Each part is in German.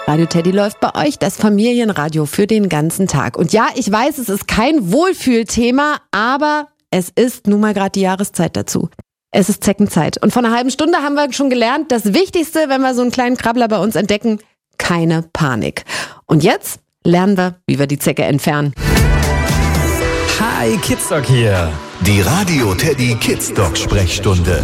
Radio Teddy läuft bei euch, das Familienradio für den ganzen Tag. Und ja, ich weiß, es ist kein Wohlfühlthema, aber es ist nun mal gerade die Jahreszeit dazu. Es ist Zeckenzeit. Und vor einer halben Stunde haben wir schon gelernt, das Wichtigste, wenn wir so einen kleinen Krabbler bei uns entdecken, keine Panik. Und jetzt lernen wir, wie wir die Zecke entfernen. Hi, Kidsdoc hier. Die Radio Teddy Kidsdoc Sprechstunde.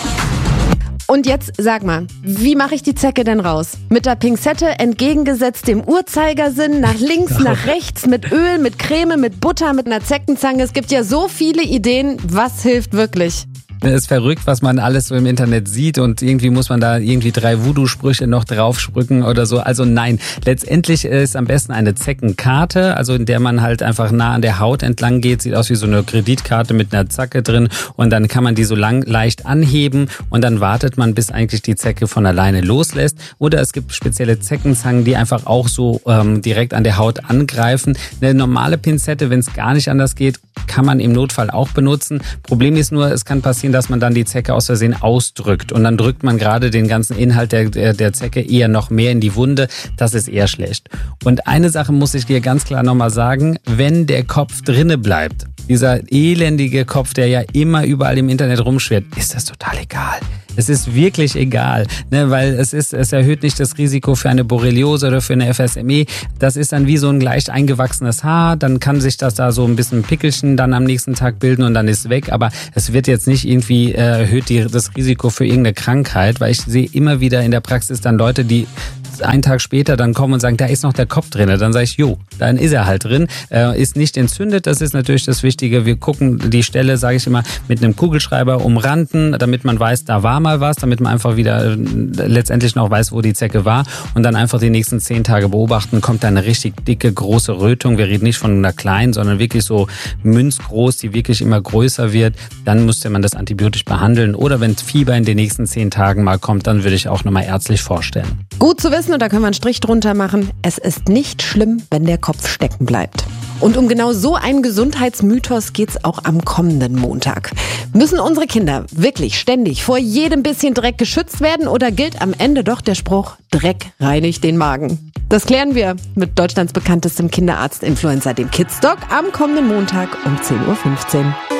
Und jetzt sag mal, wie mache ich die Zecke denn raus? Mit der Pinzette entgegengesetzt dem Uhrzeigersinn, nach links, nach rechts, mit Öl, mit Creme, mit Butter, mit einer Zeckenzange. Es gibt ja so viele Ideen. Was hilft wirklich? Es ist verrückt, was man alles so im Internet sieht und irgendwie muss man da irgendwie 3 Voodoo-Sprüche noch draufsprücken oder so. Also nein, letztendlich ist am besten eine Zeckenkarte, also in der man halt einfach nah an der Haut entlang geht. Sieht aus wie so eine Kreditkarte mit einer Zacke drin und dann kann man die so leicht anheben und dann wartet man, bis eigentlich die Zecke von alleine loslässt. Oder es gibt spezielle Zeckenzangen, die einfach auch so direkt an der Haut angreifen. Eine normale Pinzette, wenn es gar nicht anders geht, kann man im Notfall auch benutzen. Problem ist nur, es kann passieren, dass man dann die Zecke aus Versehen ausdrückt und dann drückt man gerade den ganzen Inhalt der Zecke eher noch mehr in die Wunde. Das ist eher schlecht. Und eine Sache muss ich dir ganz klar nochmal sagen, wenn der Kopf drinne bleibt, dieser elendige Kopf, der ja immer überall im Internet rumschwirrt, ist das total egal. Es ist wirklich egal, ne, weil es erhöht nicht das Risiko für eine Borreliose oder für eine FSME. Das ist dann wie so ein leicht eingewachsenes Haar, dann kann sich das da so ein bisschen Pickelchen dann am nächsten Tag bilden und dann ist weg, aber es wird jetzt nicht irgendwie erhöht das Risiko für irgendeine Krankheit, weil ich sehe immer wieder in der Praxis dann Leute, die einen Tag später dann kommen und sagen, da ist noch der Kopf drin. Dann sage ich, jo, dann ist er halt drin. Ist nicht entzündet, das ist natürlich das Wichtige. Wir gucken die Stelle, sage ich immer, mit einem Kugelschreiber umranden, damit man weiß, da war mal was, damit man einfach wieder letztendlich noch weiß, wo die Zecke war und dann einfach die nächsten 10 Tage beobachten, kommt da eine richtig dicke, große Rötung. Wir reden nicht von einer kleinen, sondern wirklich so münzgroß, die wirklich immer größer wird. Dann müsste man das antibiotisch behandeln oder wenn Fieber in den nächsten 10 Tagen mal kommt, dann würde ich auch nochmal ärztlich vorstellen. Gut zu wissen, und da können wir einen Strich drunter machen. Es ist nicht schlimm, wenn der Kopf stecken bleibt. Und um genau so einen Gesundheitsmythos geht's auch am kommenden Montag. Müssen unsere Kinder wirklich ständig vor jedem bisschen Dreck geschützt werden oder gilt am Ende doch der Spruch, Dreck reinigt den Magen? Das klären wir mit Deutschlands bekanntestem Kinderarzt-Influencer, dem Kidsdoc, am kommenden Montag um 10:15 Uhr.